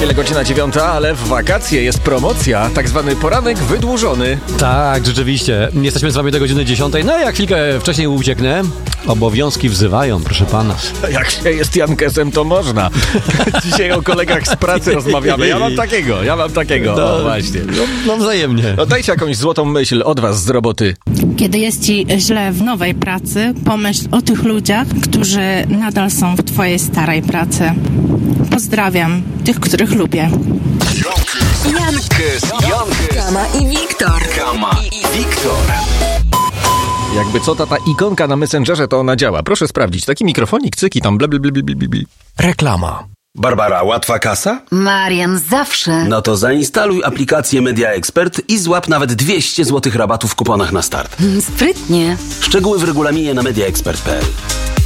chwilę godzina 9, ale w wakacje jest promocja, tak zwany poranek wydłużony. Tak, rzeczywiście. Jesteśmy z wami do godziny 10. No jak chwilkę wcześniej ucieknę, obowiązki wzywają, proszę pana. Jak się jest Jankesem, to można. Dzisiaj o kolegach z pracy rozmawiamy. Ja mam takiego. No, właśnie. No wzajemnie. No dajcie jakąś złotą myśl od was z roboty. Kiedy jest ci źle w nowej pracy, pomyśl o tych ludziach, którzy nadal są w twojej starej pracy. Pozdrawiam tych, których lubię. Kama i Wiktor. Jakby co, ta ikonka na Messengerze, to ona działa. Proszę sprawdzić. Taki mikrofonik, cyki tam blablabla. Reklama. Barbara, łatwa kasa? Marian, zawsze. No to zainstaluj aplikację Media Expert i złap nawet 200 zł rabatu w kuponach na start. Sprytnie. Szczegóły w regulaminie na mediaexpert.pl.